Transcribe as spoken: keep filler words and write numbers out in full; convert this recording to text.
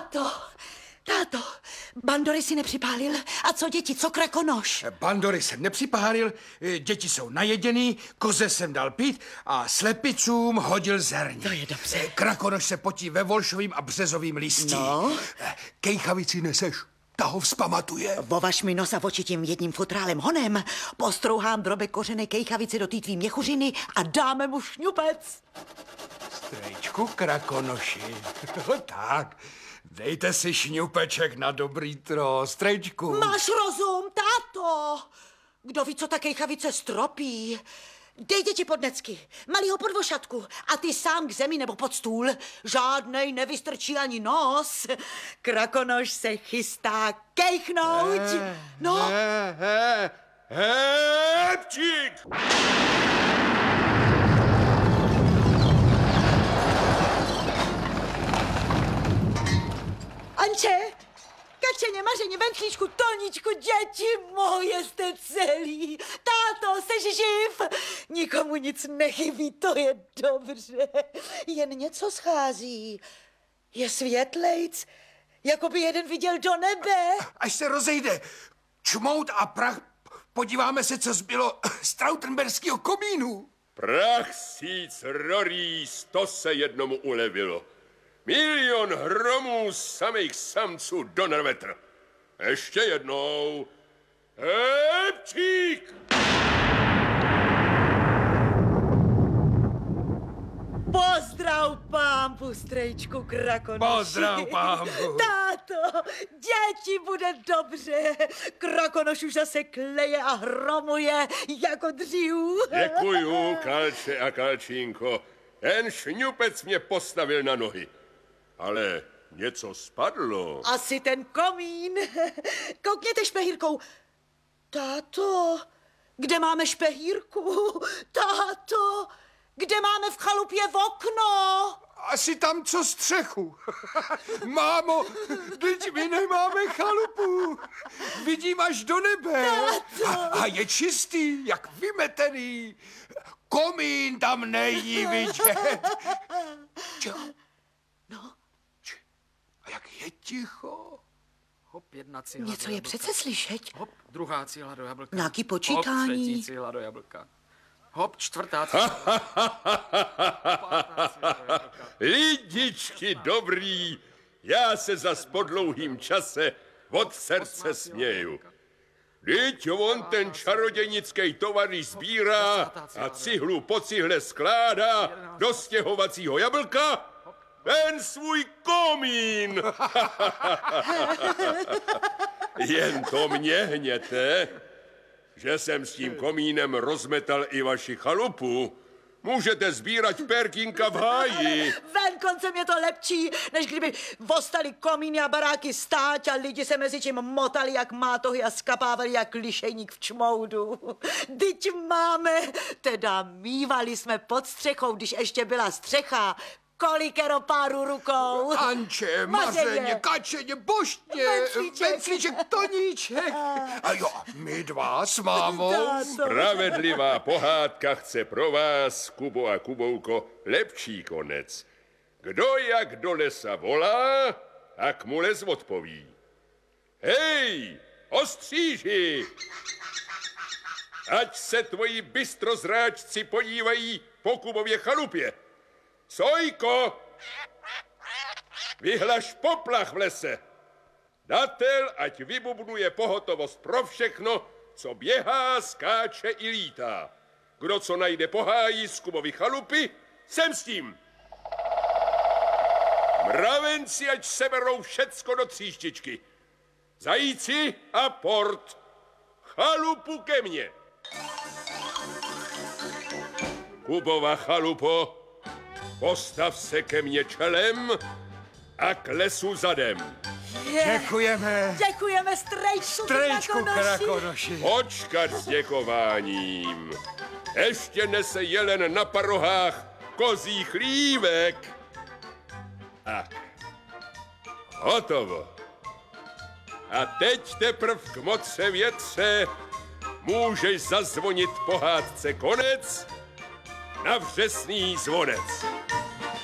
Táto, táto, bandory si nepřipálil. A co děti, co krakonoš? Bandory jsem nepřipálil, děti jsou najeděný, koze jsem dal pít a slepicům hodil zerně. To je dobře. Krakonoš se potí ve volšovým a březovým listí. No? Kejchavici neseš, ta ho vzpamatuje. Vovaž mi nos a oči tím jedním futrálem honem, postrouhám drobek kořené kejchavici do té tvý měchuřiny a dáme mu šňupec. Strejčku krakonoši, tak, dejte si šňupeček na dobrý tro, strejčku. Máš rozum, táto. Kdo ví, co ta kejchavice stropí? Dej děti pod necky, malýho pod vošatku a ty sám k zemi nebo pod stůl. Žádnej nevystrčí ani nos. Krakonoš se chystá kejchnout. No. He, he, hepčík! Anče, Kačeně, Mařeně, Bentlíčku, Toničku, děti moje, jste celý. Táto, seš živ. Nikomu nic nechybí, to je dobře. Jen něco schází. Je světlejc, jako by jeden viděl do nebe. Až se rozejde čmout a prach, podíváme se, co zbylo z Trautenberského komínu. Prach síc rorí, sto se jednomu ulevilo. Milion hromů samých samců do nervetr. Ještě jednou. Hepčík! Pozdrav pámpu, strejčku krakonoši. Pozdrav pámpu. Táto, děti bude dobře. Krakonoš už zase kleje a hromuje jako dřív. Děkuju, Kalče a Kalčínko. Ten šňupec mě postavil na nohy. Ale něco spadlo. Asi ten komín. Koukněte špehírkou. Táto, kde máme špehírku? Táto, kde máme v chalupě v okno? Asi tam, co střechu. Mámo, teď my nemáme chalupu. Vidím až do nebe. A, a je čistý, jak vymetený. Komín tam není vidět. Ticho. No, a jak je ticho. Hop, jedna cihla něco do je jablka. přece slyšet. Hop, druhá cihla do jablka. Nějaký Hop, počítání. třetí cihla do jablka. Hop, čtvrtá cihla. Pátá cihla do jablka. Lidičky dobrý, já se zas po dlouhým čase od srdce směju. Vždyť on ten čarodějnický tovaryš sbírá a cihlu po cihle skládá do stěhovacího jablka ten svůj komín. Jen to mě hněte, že jsem s tím komínem rozmetal i vaši chalupu. Můžete sbírat perkínka v háji. Ven koncem je to lepší, než kdyby vostali komíny a baráky stáť a lidi se mezi tím motali jak mátohy a skapávali jak lišejník v čmoudu. Dyť máme, teda mívali jsme pod střechou, když ještě byla střecha, kolikero páru rukou. Anče, Mařeně. Mařeně, Kačeně, Boštně, Venclíček. Venclíček, Toníček. A jo, my dva s mámou. Spravedlivá pohádka chce pro vás, Kubo a Kubouko, lepší konec. Kdo jak do lesa volá, tak mu les odpoví. Hej, ostříži! Ať se tvoji bystrozráčci podívají po Kubově chalupě. Sojko, vyhlaš poplach v lese. Datel, ať vybubnuje pohotovost pro všechno, co běhá, skáče i lítá. Kdo co najde po háji z Kubovy chalupy, sem s tím. Mravenci, ať seberou všecko do tříštičky. Zajíci a port. Chalupu ke mně. Kubova chalupo, postav se ke mně čelem a k lesu zadem. Děkujeme. Děkujeme strejčku, Strejčku krakonoši. krakonoši. Počkat s děkováním. Ještě nese jelen na parohách kozí chlívek. Tak. Hotovo. A teď teprv k mocře větře můžeš zazvonit pohádce konec na vřesný zvonec.